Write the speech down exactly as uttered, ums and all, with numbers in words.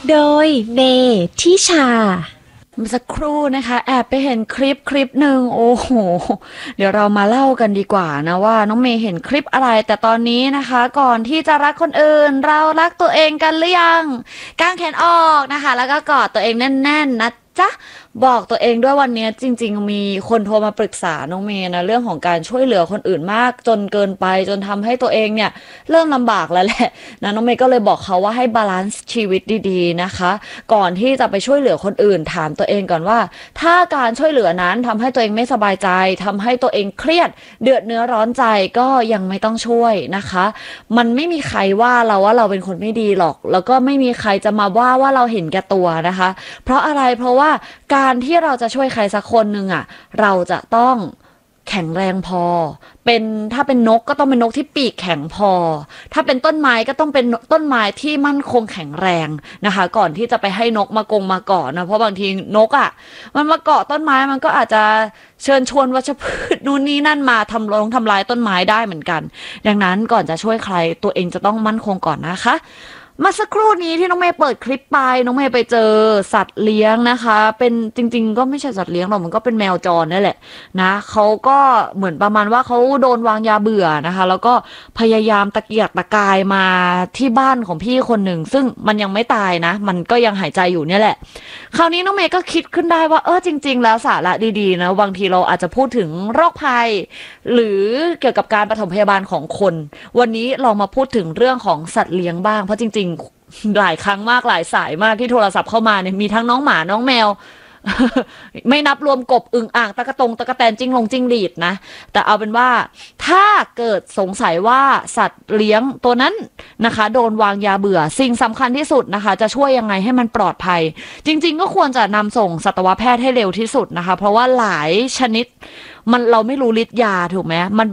โดยเมทิชาเมื่อสักครู่นะคะแอบไปเห็นคลิปคลิปหนึ่งโอ้โหเดี๋ยวเรามาเล่ากันดีกว่านะว่าน้องเมย์เห็นคลิปอะไรแต่ตอนนี้นะคะก่อนที่จะรักคนอื่นเรารักตัวเองกันหรือยังกางแขนออกนะคะแล้วก็กอดตัวเองแน่นๆนะจ๊ะบอกตัวเองด้วยวันนี้จริงๆมีคนโทรมาปรึกษาน้องเมย์นะเรื่องของการช่วยเหลือคนอื่นมากจนเกินไปจนทำให้ตัวเองเนี่ยเริ่มลำบากแล้วแหละนะน้องเมย์ก็เลยบอกเขาว่าให้บาลานซ์ชีวิตดีๆนะคะก่อนที่จะไปช่วยเหลือคนอื่นถามตัวเองก่อนว่าถ้าการช่วยเหลือนั้นทำให้ตัวเองไม่สบายใจทำให้ตัวเองเครียดเดือดเนื้อร้อนใจก็ยังไม่ต้องช่วยนะคะมันไม่มีใครว่าเราว่าเราเป็นคนไม่ดีหรอกแล้วก็ไม่มีใครจะมาว่าว่าเราเห็นแก่ตัวนะคะเพราะอะไรเพราะว่าการที่เราจะช่วยใครสักคนหนึ่งอ่ะเราจะต้องแข็งแรงพอเป็นถ้าเป็นนกก็ต้องเป็นนกที่ปีกแข็งพอถ้าเป็นต้นไม้ก็ต้องเป็นต้นไม้ที่มั่นคงแข็งแรงนะคะก่อนที่จะไปให้นกมากงมาเกาะนะเพราะบางทีนกอ่ะมันมาเกาะต้นไม้มันก็อาจจะเชิญชวนวัชพืชนู่นนี่นั่นมาทำลงทำลายต้นไม้ได้เหมือนกันดังนั้นก่อนจะช่วยใครตัวเองจะต้องมั่นคงก่อนนะคะมาสักครู่นี้ที่น้องเมย์เปิดคลิปไปน้องเมย์ไปเจอสัตว์เลี้ยงนะคะเป็นจริงๆก็ไม่ใช่สัตว์เลี้ยงหรอกมันก็เป็นแมวจรนั่นแหละนะเขาก็เหมือนประมาณว่าเขาโดนวางยาเบื่อนะคะแล้วก็พยายามตะเกียกตะกายมาที่บ้านของพี่คนหนึ่งซึ่งมันยังไม่ตายนะมันก็ยังหายใจอยู่เนี่ยแหละคราวนี้น้องเมย์ก็คิดขึ้นได้ว่าเออจริงๆแล้วสาระดีๆนะบางทีเราอาจจะพูดถึงโรคภัยหรือเกี่ยวกับการปฐมพยาบาลของคนวันนี้เรามาพูดถึงเรื่องของสัตว์เลี้ยงบ้างเพราะจริงๆหลายครั้งมากหลายสายมากที่โทรศัพท์เข้ามาเนี่ยมีทั้งน้องหมาน้องแมวไม่นับรวมกบอึ่งอ่างตะกะตงตะกะแตนจิ้งลงจิ้งหรีดนะแต่เอาเป็นว่าถ้าเกิดสงสัยว่าสัตว์เลี้ยงตัวนั้นนะคะโดนวางยาเบื่อสิ่งสำคัญที่สุดนะคะจะช่วยยังไงให้มันปลอดภัยจริงๆก็ควรจะนำส่งสัตวแพทย์ให้เร็วที่สุดนะคะเพราะว่าหลายชนิดมันเราไม่รู้ฤทธิ์ยาถูกไหมมัน